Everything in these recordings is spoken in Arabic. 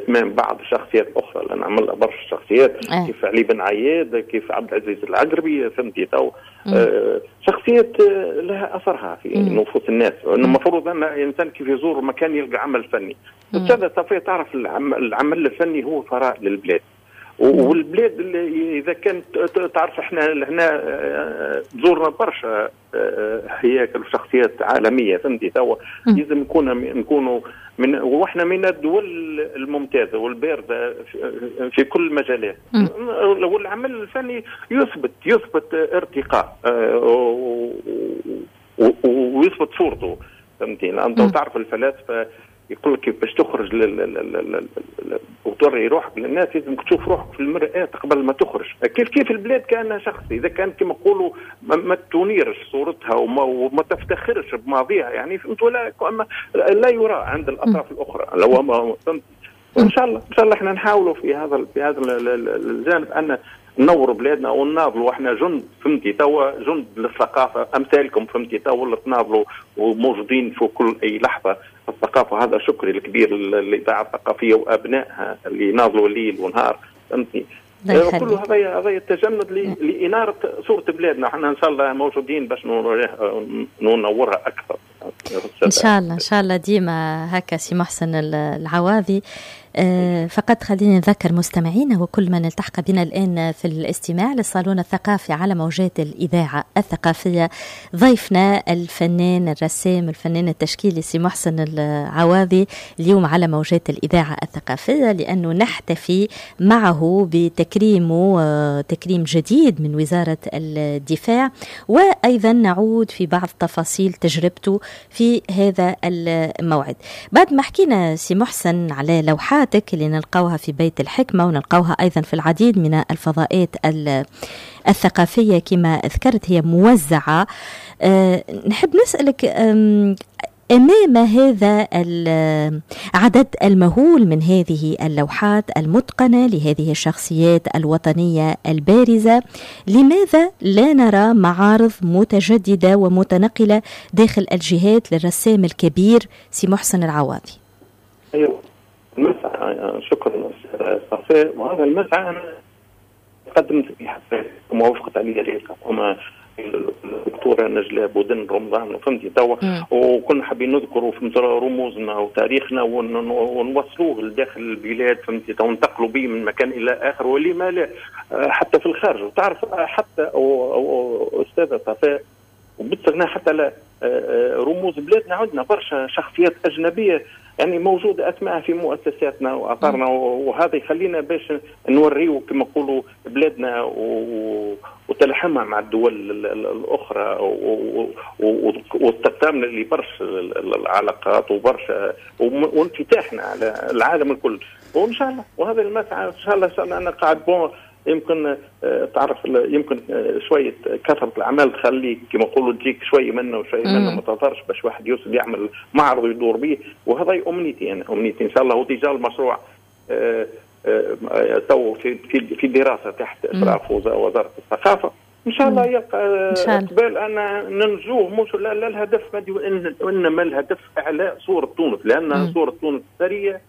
اهتمام بعض الشخصيات اخرى، لان عمل برشا شخصيات كيف علي بن عياد، كيف عبد العزيز العقربي، فهمتي تو شخصيات لها اثرها في نفوس الناس. المفروض ان الانسان كيف يزور مكان يلقى عمل فني. استاذ صفيه تعرف العمل الفني هو ثراء للبلاد، والبلاد اللي اذا كانت تعرف احنا هنا زورنا برشا هياكل وشخصيات عالميه، فهمتي توا لازم نكونوا واحنا من الدول الممتازه والبارده في كل المجالات. والعمل الفني يثبت ارتقاء ويثبت صورته، فهمتي. انت تعرف الفلاسفه يقول لك باش تخرج وتوري روحك للناس لازم تشوف روحك في المرآة قبل ما تخرج. كيف البلاد كانها شخص اذا كان كما نقولوا ما تنيرش صورتها وما تفتخرش بماضيها، يعني فهمت، ولا لا يرى عند الاطراف الاخرى. لو ما فهمت، ان شاء الله احنا نحاولوا في هذا الجانب ان ننور بلادنا ونناضلوا. احنا جند، فهمتي توا، جند للثقافه امثالكم، فهمتي توا، اللي تناضلوا وموجودين في كل اي لحظه الثقافه. هذا شكري الكبير للاذاعه الثقافيه وابنائها اللي يناضلوا ليل ونهار، فهمتي. كل هذا التجند لإنارة صورة بلادنا. احنا ان شاء الله موجودين باش ننورها اكثر ان شاء الله ديما هكا. سي محسن العواضي، فقط خليني نذكر مستمعينا وكل من التحق بنا الآن في الاستماع للصالون الثقافي على موجات الإذاعة الثقافية. ضيفنا الفنان الرسام الفنان التشكيلي سي محسن العواضي اليوم على موجات الإذاعة الثقافية، لأنه نحتفي معه بتكريمه تكريم جديد من وزارة الدفاع، وأيضا نعود في بعض تفاصيل تجربته في هذا الموعد. بعد ما حكينا سي محسن على لوحات اللي نلقاوها في بيت الحكمة ونلقاوها أيضا في العديد من الفضاءات الثقافية كما ذكرت هي موزعة، نحب نسألك أمام هذا العدد المهول من هذه اللوحات المتقنة لهذه الشخصيات الوطنية البارزة، لماذا لا نرى معارض متجددة ومتنقلة داخل الجهات للرسام الكبير سي محسن العواضي؟ أيوة، المسعى شكرا صفاء. وهذا المسعى أنا قدمت فيه حتى موافقة عليه الحكومة الدكتورة نجلاء بودن رمضان، فهمتي توا، وكنا حابين نذكروا في رموزنا وتاريخنا ونوصلوه لداخل البلاد، فهمتي توا، وننتقلوا به من مكان إلى آخر، ولما لا حتى في الخارج. وتعرف حتى أو أستاذة صفاء وبتغنى حتى لا رموز بلادنا عندنا برشا شخصيات أجنبية يعني موجودة أسماء في مؤسساتنا وأثارنا، وهذا يخلينا باش نوريو كما نقولوا بلادنا وتلحمها مع الدول الأخرى واستخدامنا لبرشا العلاقات وبرشا وانفتاحنا على العالم الكل. وإن شاء الله وهذا المسعى إن شاء الله أنا قاعد يمكن تعرف يمكن شوية كثرة الأعمال تخليك كما نقولوا تجيك شوية منه وشوية منه ما تظهرش باش واحد يوصل يعمل معرض يدور به. وهذا أمنيتي أنا، أمنيتي إن شاء الله. وديجا المشروع تو في دراسة تحت إشراف وزارة الثقافة، إن شاء الله يلقى قبل أن ننجوه. مش لا الهدف وإنما الهدف إعلاء صورة تونس، لأن صورة تونس ثرية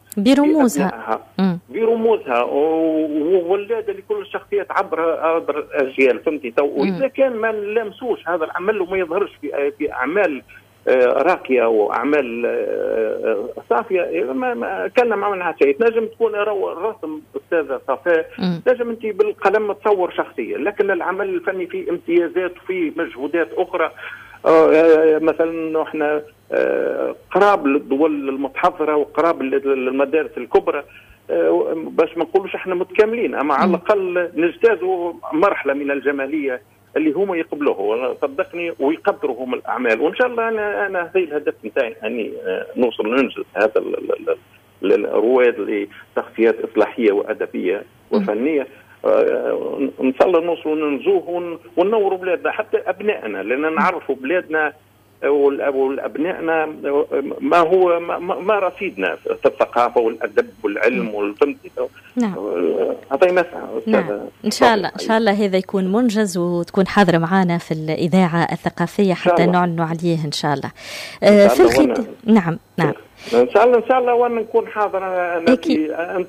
برموزها وولادة لكل الشخصيات عبر الأجيال، فهمتي تو. وإذا كان ما نلمسوش هذا العمل وما يظهرش في أعمال راقية وأعمال صافية، ما كان ما عملنا شيء. تنجم تكون رسم أستاذة صفاء، تنجم أنت بالقلم تصور شخصية، لكن العمل الفني فيه امتيازات وفيه مجهودات أخرى. مثلا احنا قراب للدول المتحضرة وقراب للمدارس الكبرى، باش ما نقولوش احنا متكاملين، اما على الاقل نجتازوا مرحلة من الجمالية اللي هما يقبلوه صدقني ويقدروا هم الاعمال. وان شاء الله انا هذا الهدف نتاعي اني نوصل ننجز هذا الرواد لشخصيات اصلاحيه وادبيه وفنيه. ان شاء الله نوصلوا ننجوه وننوروا بلادنا حتى ابنائنا، لان نعرفوا بلادنا والابنائنا ما هو ما رصيدنا في الثقافه والادب والعلم والفن. نعم، هذا مسعى. نعم. ان شاء الله هذا يكون منجز وتكون حاضره معنا في الاذاعه الثقافيه حتى نعلنوا عليه ان شاء الله. في الختام نعم ان شاء الله وانا نكون حاضر.